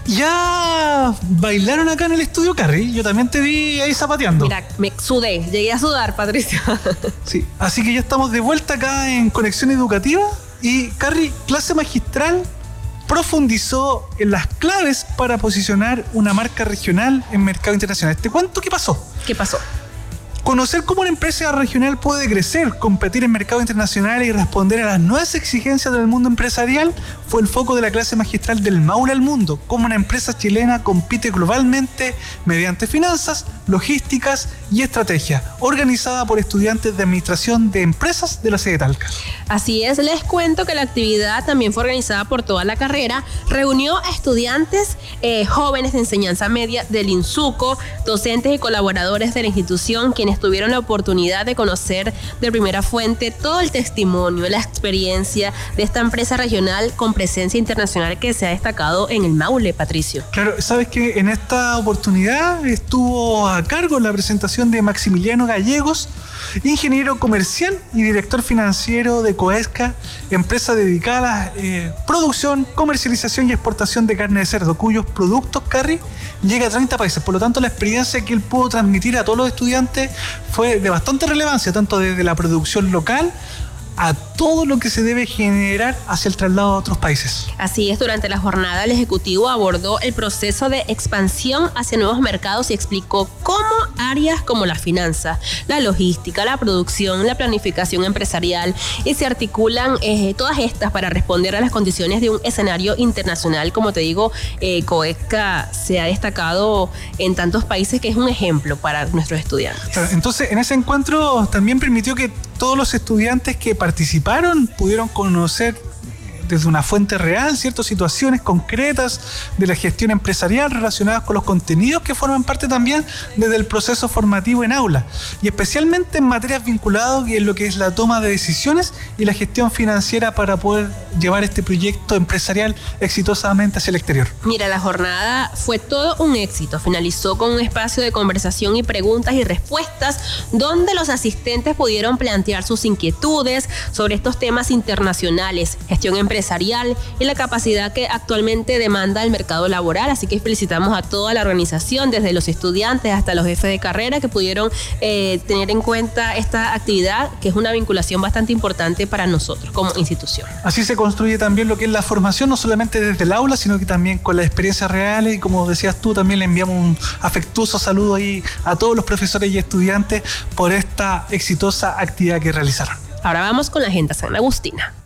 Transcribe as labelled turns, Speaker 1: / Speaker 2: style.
Speaker 1: Ya bailaron acá en el estudio, Carrie. Yo también te vi ahí zapateando.
Speaker 2: Mira, me sudé, llegué a sudar, Patricio.
Speaker 1: Sí, así que ya estamos de vuelta acá en Conexión Educativa. Y Carrie, clase magistral, profundizó en las claves para posicionar una marca regional en mercado internacional. ¿Te cuento qué pasó?
Speaker 2: ¿Qué pasó?
Speaker 1: Conocer cómo una empresa regional puede crecer, competir en mercados internacionales y responder a las nuevas exigencias del mundo empresarial fue el foco de la clase magistral del Maule al Mundo, cómo una empresa chilena compite globalmente mediante finanzas, logísticas y estrategia, organizada por estudiantes de administración de empresas de la sede de Talca.
Speaker 2: Así es, les cuento que la actividad también fue organizada por toda la carrera, reunió a estudiantes jóvenes de enseñanza media del INSUCO, docentes y colaboradores de la institución, quienes tuvieron la oportunidad de conocer de primera fuente todo el testimonio, la experiencia de esta empresa regional con presencia internacional que se ha destacado en el Maule, Patricio.
Speaker 1: Claro, sabes que en esta oportunidad estuvo a cargo la presentación de Maximiliano Gallegos, ingeniero comercial y director financiero de Coesca, empresa dedicada a la producción, comercialización y exportación de carne de cerdo, cuyos productos, Carrie, llega a 30 países. Por lo tanto, la experiencia que él pudo transmitir a todos los estudiantes fue de bastante relevancia, tanto desde la producción local a todo lo que se debe generar hacia el traslado a otros países.
Speaker 2: Así es, durante la jornada el Ejecutivo abordó el proceso de expansión hacia nuevos mercados y explicó cómo áreas como la finanza, la logística, la producción, la planificación empresarial y se articulan todas estas para responder a las condiciones de un escenario internacional. Como te digo, Coesca se ha destacado en tantos países que es un ejemplo para nuestros estudiantes.
Speaker 1: Entonces, en ese encuentro también permitió que todos los estudiantes que participaron pudieron conocer desde una fuente real ciertas situaciones concretas de la gestión empresarial relacionadas con los contenidos que forman parte también desde el proceso formativo en aula y especialmente en materias vinculadas en lo que es la toma de decisiones y la gestión financiera para poder llevar este proyecto empresarial exitosamente hacia el exterior.
Speaker 2: Mira, la jornada fue todo un éxito. Finalizó con un espacio de conversación y preguntas y respuestas donde los asistentes pudieron plantear sus inquietudes sobre estos temas internacionales, gestión empresarial y la capacidad que actualmente demanda el mercado laboral. Así que felicitamos a toda la organización, desde los estudiantes hasta los jefes de carrera que pudieron tener en cuenta esta actividad, que es una vinculación bastante importante para nosotros como institución.
Speaker 1: Así se construye también lo que es la formación, no solamente desde el aula, sino que también con las experiencias reales y como decías tú, también le enviamos un afectuoso saludo ahí a todos los profesores y estudiantes por esta exitosa actividad que realizaron.
Speaker 2: Ahora vamos con la agenda San Agustina.